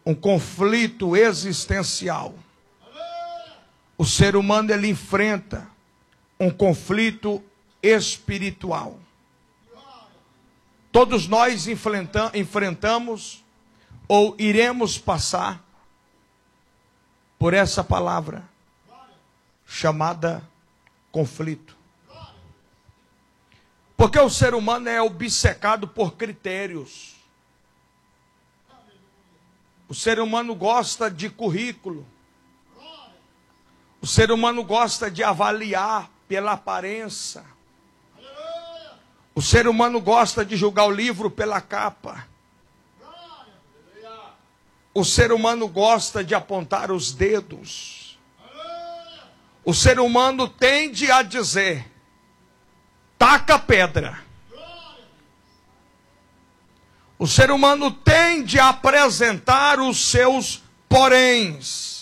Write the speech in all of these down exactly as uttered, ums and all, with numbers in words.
um conflito existencial. O ser humano, ele enfrenta um conflito espiritual. Todos nós enfrenta, enfrentamos ou iremos passar por essa palavra chamada conflito. Porque o ser humano é obcecado por critérios. O ser humano gosta de currículo. O ser humano gosta de avaliar pela aparência. O ser humano gosta de julgar o livro pela capa. O ser humano gosta de apontar os dedos. O ser humano tende a dizer: taca pedra. O ser humano tende a apresentar os seus poréns.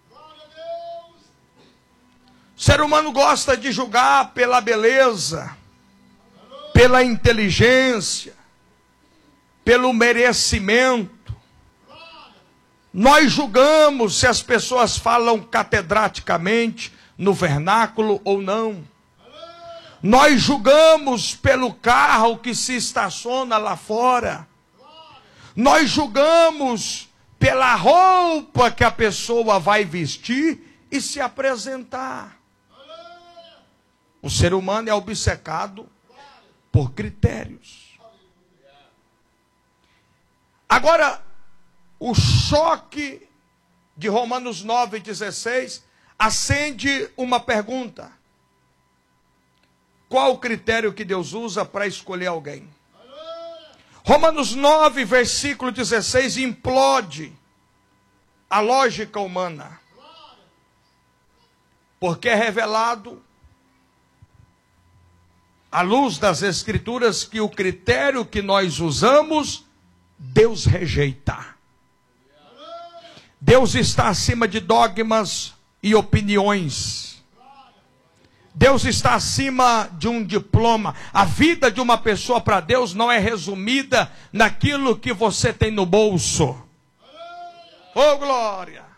O ser humano gosta de julgar pela beleza, pela inteligência, pelo merecimento. Nós julgamos se as pessoas falam catedraticamente no vernáculo ou não. Nós julgamos pelo carro que se estaciona lá fora. Nós julgamos pela roupa que a pessoa vai vestir e se apresentar. O ser humano é obcecado por critérios. Agora, o choque de Romanos nove, dezesseis acende uma pergunta. Qual o critério que Deus usa para escolher alguém? Romanos nove, versículo dezesseis, implode a lógica humana. Porque é revelado, à luz das Escrituras, que o critério que nós usamos, Deus rejeita. Deus está acima de dogmas e opiniões. Deus está acima de um diploma. A vida de uma pessoa para Deus não é resumida naquilo que você tem no bolso. Oh, glória!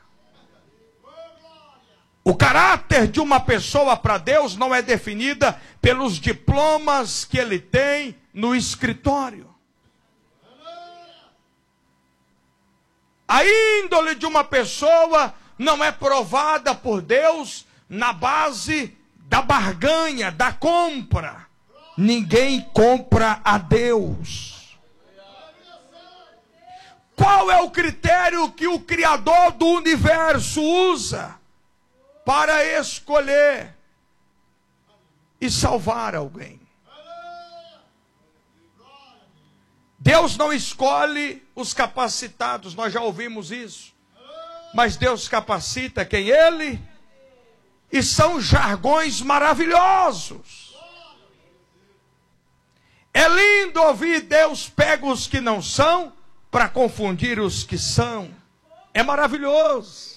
O caráter de uma pessoa para Deus não é definida pelos diplomas que ele tem no escritório. A índole de uma pessoa não é provada por Deus na base da barganha, da compra. Ninguém compra a Deus. Qual é o critério que o Criador do universo usa para escolher e salvar alguém? Deus não escolhe os capacitados, nós já ouvimos isso. Mas Deus capacita quem Ele, e são jargões maravilhosos. É lindo ouvir: Deus pega os que não são para confundir os que são. É maravilhoso.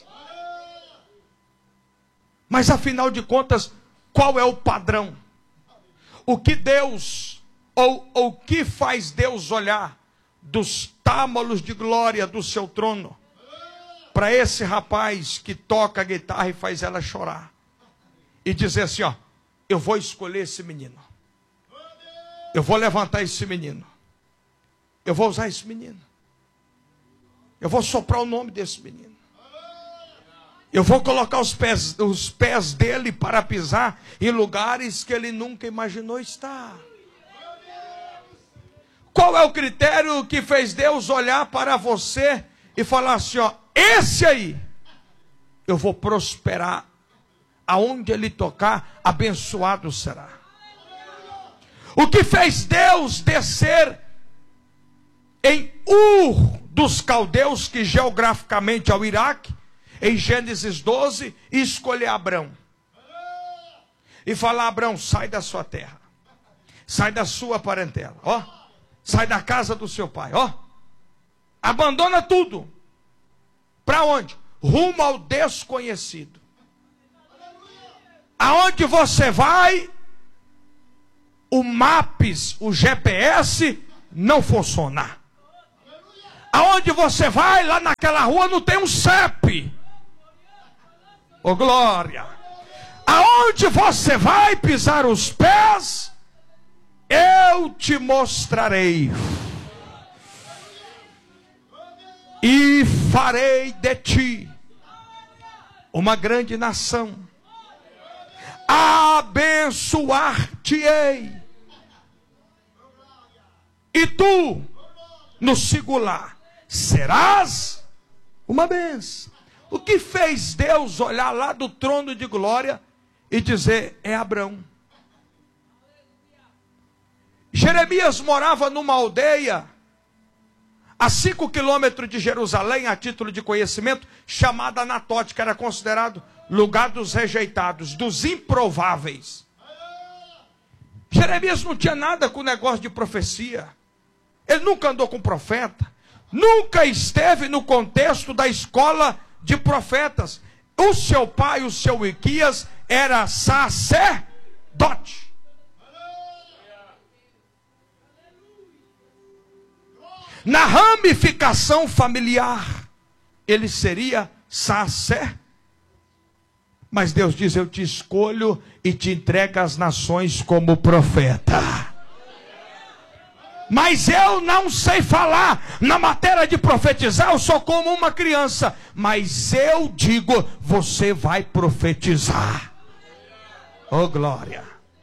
Mas afinal de contas, qual é o padrão? O que Deus, ou o que faz Deus olhar dos támalos de glória do seu trono para esse rapaz que toca a guitarra e faz ela chorar? E dizer assim, ó: eu vou escolher esse menino. Eu vou levantar esse menino. Eu vou usar esse menino. Eu vou soprar o nome desse menino. Eu vou colocar os pés, os pés dele para pisar em lugares que ele nunca imaginou estar. Qual é o critério que fez Deus olhar para você e falar assim, ó: esse aí, eu vou prosperar. Aonde ele tocar, abençoado será. O que fez Deus descer em Ur dos Caldeus, que geograficamente é o Iraque, em Gênesis doze, e escolher Abrão. E falar: Abrão, sai da sua terra. Sai da sua parentela. Ó, sai da casa do seu pai. Ó, abandona tudo. Para onde? Rumo ao desconhecido. Aonde você vai, o Maps, o G P S não funciona. Aonde você vai, lá naquela rua, não tem um C E P. Ô oh, glória! Aonde você vai pisar os pés, eu te mostrarei. E farei de ti uma grande nação. Abençoar-te-ei. E tu, no singular, serás uma bênção. O que fez Deus olhar lá do trono de glória e dizer, é Abrão? Jeremias morava numa aldeia a cinco quilômetros de Jerusalém, a título de conhecimento, chamada Anatote, que era considerado lugar dos rejeitados, dos improváveis. Jeremias não tinha nada com o negócio de profecia. Ele nunca andou com profeta. Nunca esteve no contexto da escola de profetas. O seu pai, o seu Ilquias, era sacerdote. Na ramificação familiar, ele seria sacerdote. Mas Deus diz, eu te escolho e te entrego às nações como profeta. Mas eu não sei falar. Na matéria de profetizar, eu sou como uma criança. Mas eu digo, você vai profetizar. Oh glória.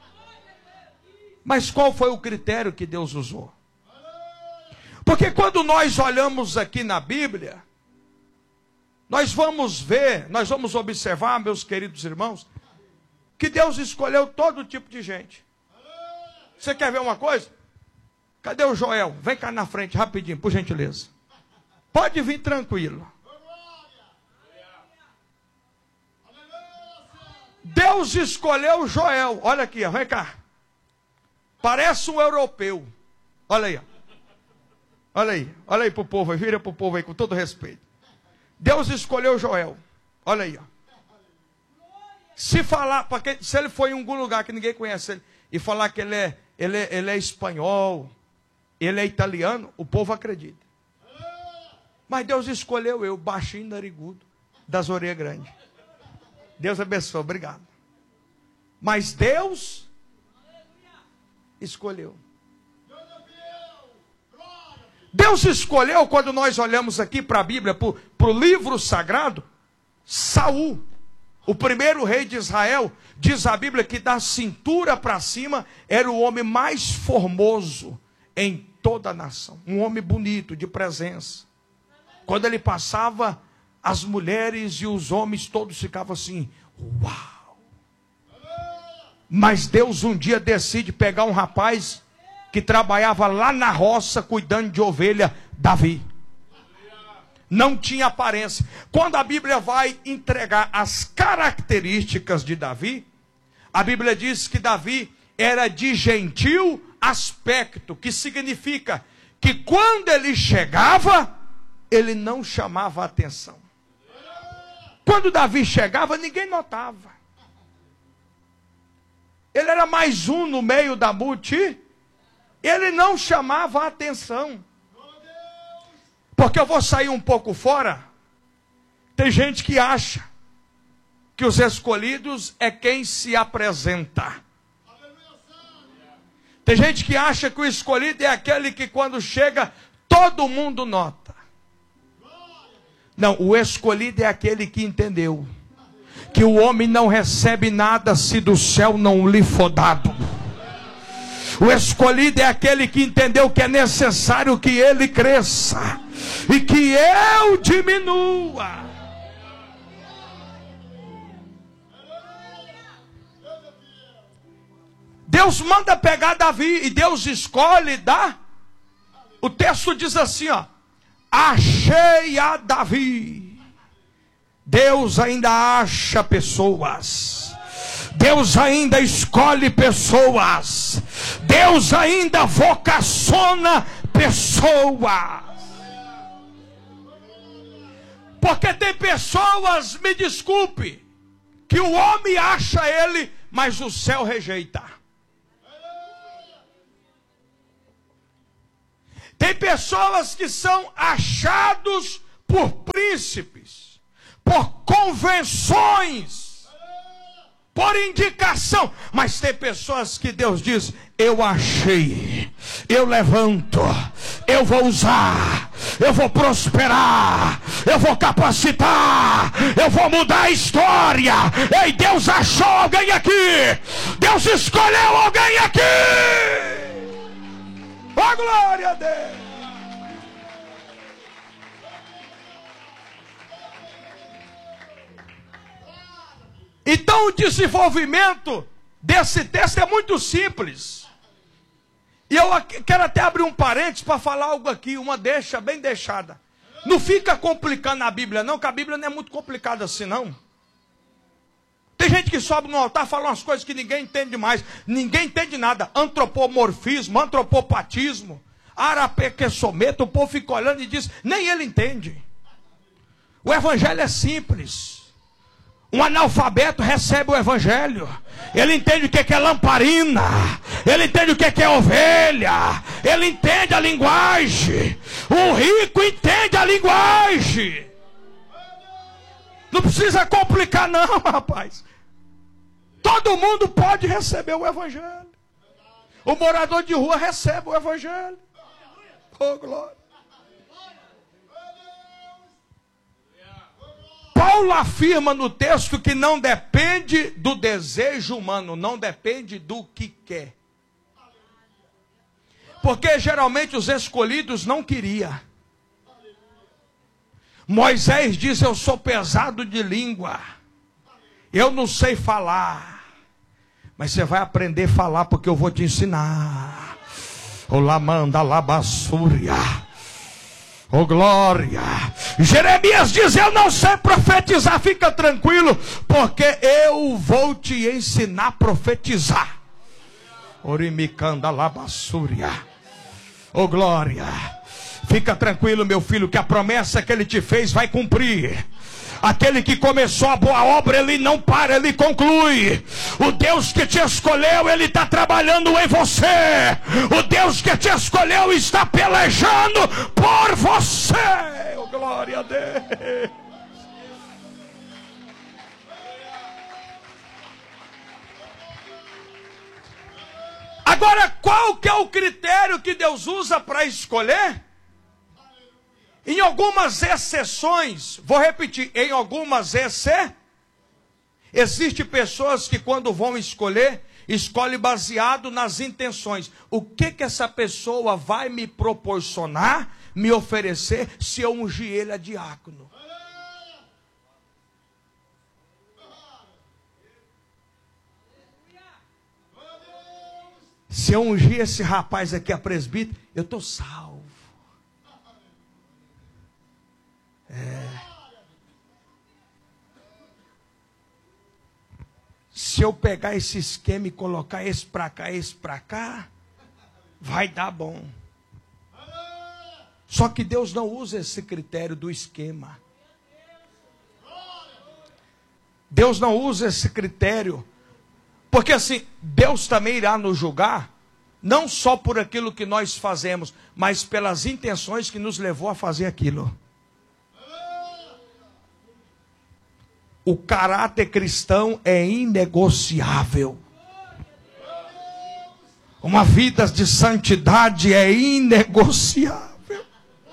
Mas qual foi o critério que Deus usou? Porque quando nós olhamos aqui na Bíblia, nós vamos ver, nós vamos observar, meus queridos irmãos, que Deus escolheu todo tipo de gente. Você quer ver uma coisa? Cadê o Joel? Vem cá na frente, rapidinho, por gentileza. Pode vir tranquilo. Deus escolheu o Joel. Olha aqui, ó, vem cá. Parece um europeu. Olha aí, ó. Olha aí, olha aí pro povo, vira pro povo aí com todo respeito. Deus escolheu Joel. Olha aí, ó. Se falar, porque se ele foi em algum lugar que ninguém conhece ele, e falar que ele é, ele é, ele é espanhol, ele é italiano, o povo acredita. Mas Deus escolheu eu, baixinho, narigudo, das orelhas grandes. Deus abençoe, obrigado. Mas Deus escolheu. Deus escolheu, quando nós olhamos aqui para a Bíblia, para o livro sagrado, Saul, o primeiro rei de Israel. Diz a Bíblia que da cintura para cima era o homem mais formoso em toda a nação. Um homem bonito, de presença. Quando ele passava, as mulheres e os homens todos ficavam assim, uau! Mas Deus um dia decide pegar um rapaz que trabalhava lá na roça, cuidando de ovelha, Davi. Não tinha aparência. Quando a Bíblia vai entregar as características de Davi, a Bíblia diz que Davi era de gentil aspecto, que significa que quando ele chegava, ele não chamava atenção. Quando Davi chegava, ninguém notava. Ele era mais um no meio da multidão. Ele não chamava a atenção. Porque eu vou sair um pouco fora. Tem gente que acha que os escolhidos é quem se apresenta. Tem gente que acha que o escolhido é aquele que quando chega, todo mundo nota. Não, o escolhido é aquele que entendeu que o homem não recebe nada se do céu não lhe for dado. O escolhido é aquele que entendeu que é necessário que ele cresça e que eu diminua. Deus manda pegar Davi e Deus escolhe dar. O texto diz assim, ó: achei a Davi. Deus ainda acha pessoas. Deus ainda escolhe pessoas. Deus ainda vocaciona pessoas. Porque tem pessoas, me desculpe, que o homem acha ele, mas o céu rejeita. Tem pessoas que são achados por príncipes, por convenções, por indicação. Mas tem pessoas que Deus diz: eu achei, eu levanto, eu vou usar, eu vou prosperar, eu vou capacitar, eu vou mudar a história. Ei, Deus achou alguém aqui, Deus escolheu alguém aqui. Oh, glória a Deus. Então o desenvolvimento desse texto é muito simples. E eu quero até abrir um parênteses para falar algo aqui, uma deixa bem deixada. Não fica complicando a Bíblia não, que a Bíblia não é muito complicada assim não. Tem gente que sobe no altar e fala umas coisas que ninguém entende mais. Ninguém entende nada. Antropomorfismo, antropopatismo, arapequessometo, o povo fica olhando e diz, nem ele entende. O evangelho é simples. Um analfabeto recebe o evangelho. Ele entende o que é lamparina. Ele entende o que é ovelha. Ele entende a linguagem. O rico entende a linguagem. Não precisa complicar não, rapaz. Todo mundo pode receber o evangelho. O morador de rua recebe o evangelho. Oh, glória. Paulo afirma no texto que não depende do desejo humano, não depende do que quer. Porque geralmente os escolhidos não queriam. Moisés diz, eu sou pesado de língua, eu não sei falar, mas você vai aprender a falar porque eu vou te ensinar. Olá, manda lá bassúria. Oh, glória. Jeremias diz, eu não sei profetizar, fica tranquilo, porque eu vou te ensinar a profetizar. Orimicanda labassúria. Oh, glória. Fica tranquilo, meu filho, que a promessa que ele te fez vai cumprir. Aquele que começou a boa obra, ele não para, ele conclui. O Deus que te escolheu, ele está trabalhando em você. O Deus que te escolheu está pelejando por você. Oh, glória a Deus. Agora, qual que é o critério que Deus usa para escolher? Em algumas exceções, vou repetir, em algumas exceções, existem pessoas que quando vão escolher, escolhem baseado nas intenções. O que que essa pessoa vai me proporcionar, me oferecer, se eu ungir ele a diácono? Se eu ungir esse rapaz aqui a presbítero, eu estou salvo. É. Se eu pegar esse esquema e colocar esse para cá, esse para cá, vai dar bom. Só que Deus não usa esse critério do esquema. Deus não usa esse critério. Porque assim, Deus também irá nos julgar, não só por aquilo que nós fazemos, mas pelas intenções que nos levou a fazer aquilo. O caráter cristão é inegociável. Uma vida de santidade é inegociável.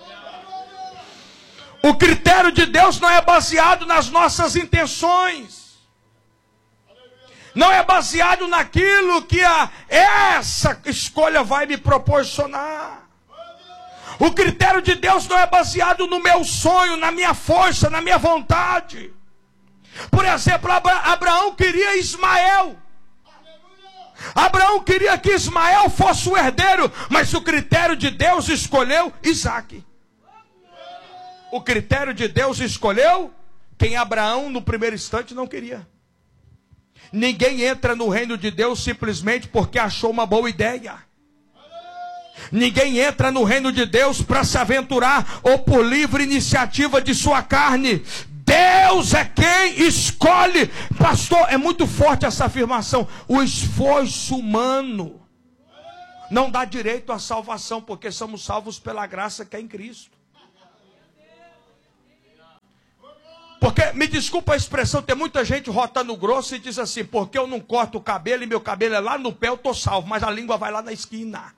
O critério de Deus não é baseado nas nossas intenções. Não é baseado naquilo que a, essa escolha vai me proporcionar. O critério de Deus não é baseado no meu sonho, na minha força, na minha vontade. Por exemplo, Abraão queria Ismael. Abraão queria que Ismael fosse o herdeiro, mas o critério de Deus escolheu Isaque. O critério de Deus escolheu quem Abraão no primeiro instante não queria. Ninguém entra no reino de Deus simplesmente porque achou uma boa ideia. Ninguém entra no reino de Deus para se aventurar ou por livre iniciativa de sua carne. Deus é quem escolhe. Pastor, é muito forte essa afirmação. O esforço humano não dá direito à salvação, porque somos salvos pela graça que é em Cristo. Porque, me desculpa a expressão, tem muita gente rotando grosso e diz assim, porque eu não corto o cabelo e meu cabelo é lá no pé, eu estou salvo, mas a língua vai lá na esquina.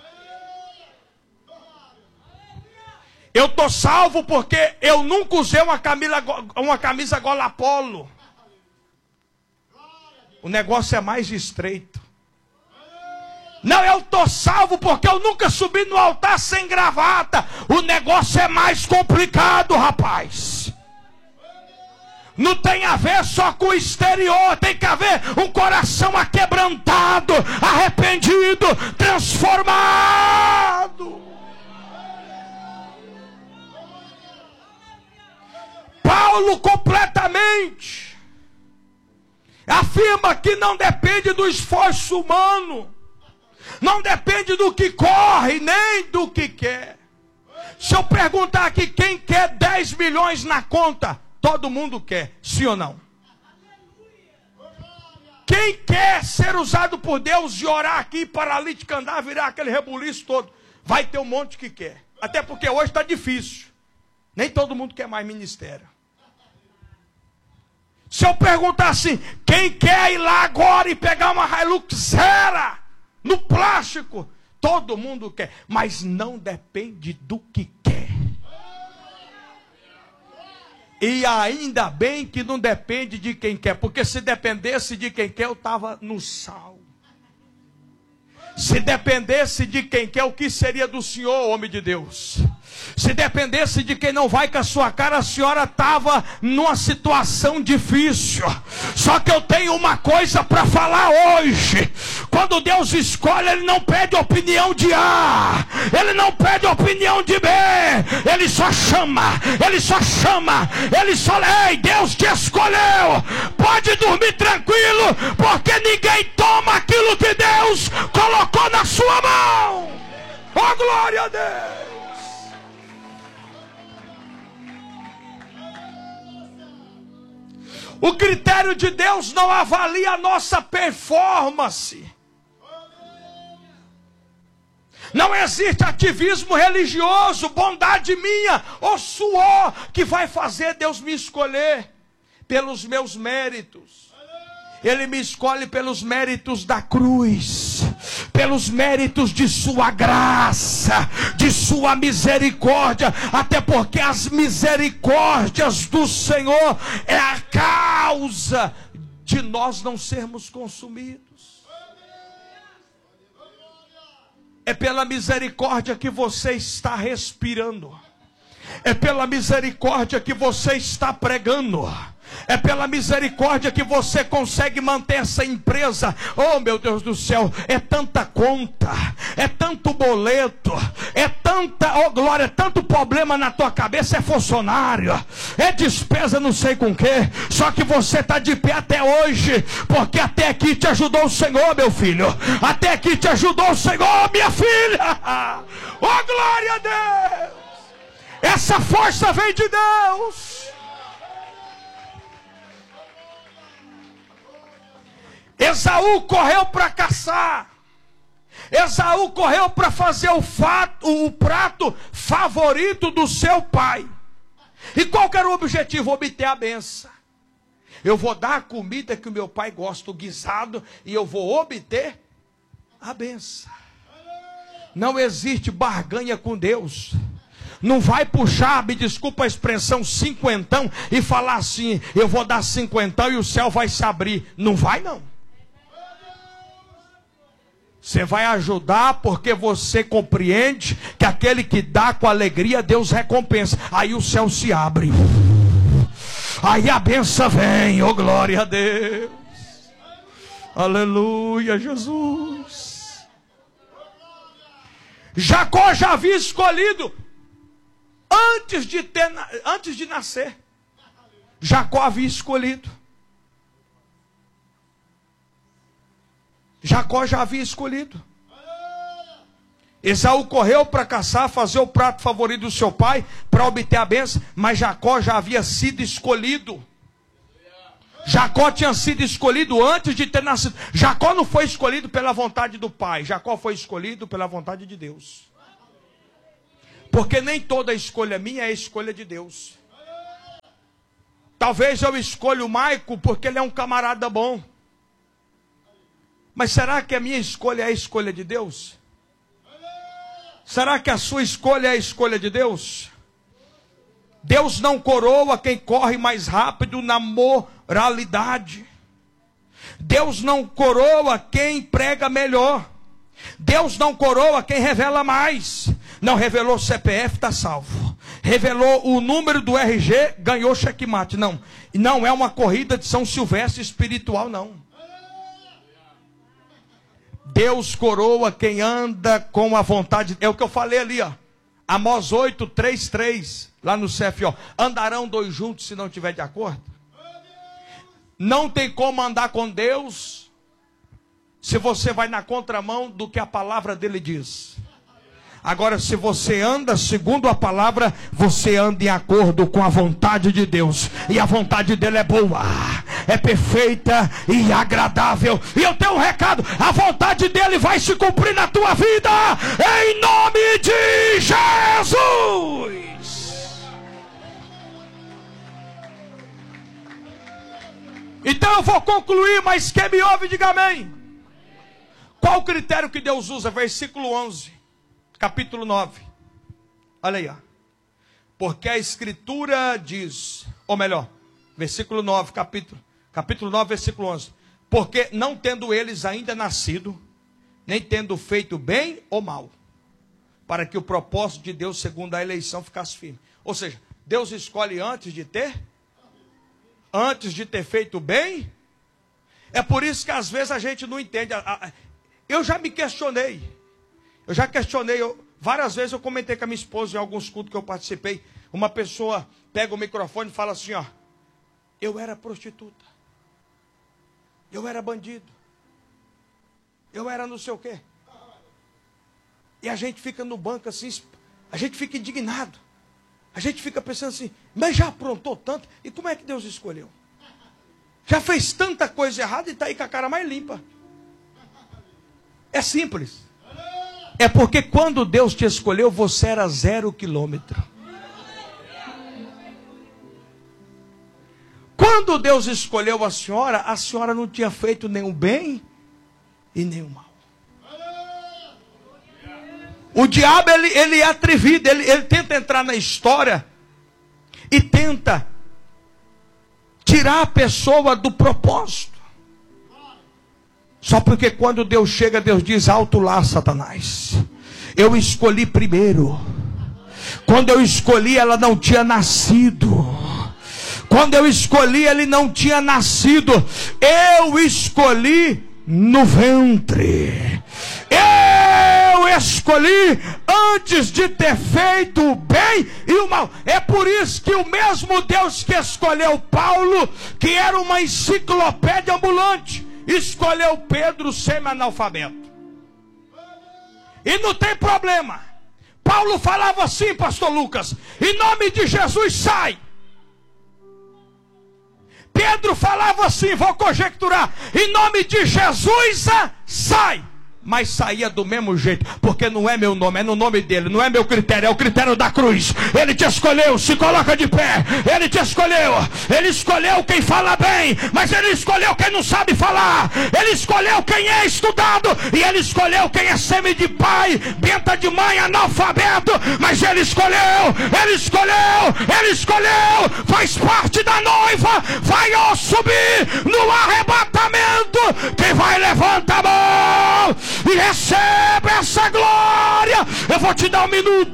Eu estou salvo porque eu nunca usei uma camisa, uma camisa gola polo. O negócio é mais estreito. Não, eu estou salvo porque eu nunca subi no altar sem gravata. O negócio é mais complicado, rapaz. Não tem a ver só com o exterior, tem que haver um coração aquebrantado, arrependido, transformado. Paulo completamente afirma que não depende do esforço humano, não depende do que corre, nem do que quer. Se eu perguntar aqui quem quer dez milhões na conta, todo mundo quer, sim ou não? Quem quer ser usado por Deus e orar aqui, paralítico andar, virar aquele rebuliço todo, vai ter um monte que quer. Até porque hoje está difícil. Nem todo mundo quer mais ministério. Se eu perguntar assim, quem quer ir lá agora e pegar uma Hilux Zero no plástico? Todo mundo quer, mas não depende do que quer. E ainda bem que não depende de quem quer, porque se dependesse de quem quer, eu estava no sal. Se dependesse de quem quer, o que seria do senhor, homem de Deus? Se dependesse de quem não vai com a sua cara, a senhora estava numa situação difícil. Só que eu tenho uma coisa para falar hoje. Quando Deus escolhe, Ele não pede opinião de A, Ele não pede opinião de B, Ele só chama, Ele só chama, Ele só... Ei, Deus te escolheu, pode dormir tranquilo, porque ninguém toma aquilo que Deus colocou na sua mão. Oh, glória a Deus! O critério de Deus não avalia a nossa performance. Não existe ativismo religioso, bondade minha ou suor que vai fazer Deus me escolher pelos meus méritos. Ele me escolhe pelos méritos da cruz, pelos méritos de sua graça, de sua misericórdia, até porque as misericórdias do Senhor é a causa de nós não sermos consumidos. É pela misericórdia que você está respirando, é pela misericórdia que você está pregando, é pela misericórdia que você consegue manter essa empresa. Oh, meu Deus do céu, é tanta conta, é tanto boleto, é tanta, oh glória, é tanto problema na tua cabeça, é funcionário, é despesa não sei com que, só que você está de pé até hoje, porque até aqui te ajudou o Senhor, meu filho, até aqui te ajudou o Senhor, minha filha. Oh, glória a Deus, essa força vem de Deus. Esaú correu para caçar. Esaú correu para fazer o, fato, o prato favorito do seu pai. E qual que era o objetivo? Obter a benção. Eu vou dar a comida que o meu pai gosta, o guisado, e eu vou obter a benção. Não existe barganha com Deus. Não vai puxar, me desculpa a expressão, cinquentão e falar assim, eu vou dar cinquentão e o céu vai se abrir. Não vai não. Você vai ajudar porque você compreende que aquele que dá com alegria, Deus recompensa. Aí o céu se abre. Aí a benção vem. Oh, glória a Deus. Aleluia, Jesus. Jacó já havia escolhido antes de, ter, antes de nascer. Jacó havia escolhido. Jacó já havia escolhido. Esaú correu para caçar, fazer o prato favorito do seu pai, para obter a bênção, mas Jacó já havia sido escolhido. Jacó tinha sido escolhido antes de ter nascido. Jacó não foi escolhido pela vontade do pai. Jacó foi escolhido pela vontade de Deus. Porque nem toda escolha minha é escolha de Deus. Talvez eu escolha o Maico porque ele é um camarada bom. Mas será que a minha escolha é a escolha de Deus? Será que a sua escolha é a escolha de Deus? Deus não coroa quem corre mais rápido na moralidade. Deus não coroa quem prega melhor. Deus não coroa quem revela mais. Não revelou C P F, está salvo. Revelou o número do R G, ganhou checkmate. Não, não é uma corrida de São Silvestre espiritual, não. Deus coroa quem anda com a vontade. É o que eu falei ali, ó. Amós oito, três, três. Lá no C F O. Andarão dois juntos se não tiver de acordo? Não tem como andar com Deus se você vai na contramão do que a palavra dele diz. Agora, se você anda segundo a palavra, você anda em acordo com a vontade de Deus. E a vontade dele é boa, é perfeita e agradável. E eu tenho um recado: a vontade dele vai se cumprir na tua vida, em nome de Jesus. Então eu vou concluir, mas quem me ouve, diga amém. Qual o critério que Deus usa? Versículo onze. Capítulo nove. Olha aí, ó. Porque a escritura diz, ou melhor, versículo nove, capítulo, capítulo nove, versículo onze. Porque não tendo eles ainda nascido, nem tendo feito bem ou mal, para que o propósito de Deus segundo a eleição ficasse firme. Ou seja, Deus escolhe antes de ter, antes de ter feito bem. É por isso que às vezes a gente não entende. Eu já me questionei. Eu já questionei, eu, várias vezes eu comentei com a minha esposa em alguns cultos que eu participei. Uma pessoa pega o microfone e fala assim, ó: eu era prostituta, eu era bandido, eu era não sei o quê. E a gente fica no banco assim, a gente fica indignado. A gente fica pensando assim, mas já aprontou tanto, e como é que Deus escolheu? Já fez tanta coisa errada e está aí com a cara mais limpa. É simples. É porque quando Deus te escolheu, você era zero quilômetro. Quando Deus escolheu a senhora, a senhora não tinha feito nem o bem e nem o mal. O diabo, ele, ele é atrevido, ele, ele tenta entrar na história e tenta tirar a pessoa do propósito. Só porque quando Deus chega, Deus diz: alto lá, Satanás. Eu escolhi primeiro. Quando eu escolhi, ela não tinha nascido. Quando eu escolhi, ele não tinha nascido. Eu escolhi no ventre. Eu escolhi antes de ter feito o bem e o mal. É por isso que o mesmo Deus que escolheu Paulo, que era uma enciclopédia ambulante, escolheu Pedro semi-analfabeto. E não tem problema. Paulo falava assim, pastor Lucas: em nome de Jesus, sai. Pedro falava assim, vou conjecturar: em nome de Jesus, sai. Mas saía do mesmo jeito, porque não é meu nome, é no nome dele, não é meu critério, é o critério da cruz. Ele te escolheu, se coloca de pé. Ele te escolheu, ele escolheu quem fala bem, mas ele escolheu quem não sabe falar. Ele escolheu quem é estudado, e ele escolheu quem é semi de pai, benta de mãe, analfabeto. Mas ele escolheu, ele escolheu, ele escolheu, faz parte da noiva. Vai ó, subir no arrebatamento. Quem vai, levanta a mão e recebe essa glória. Eu vou te dar um minuto.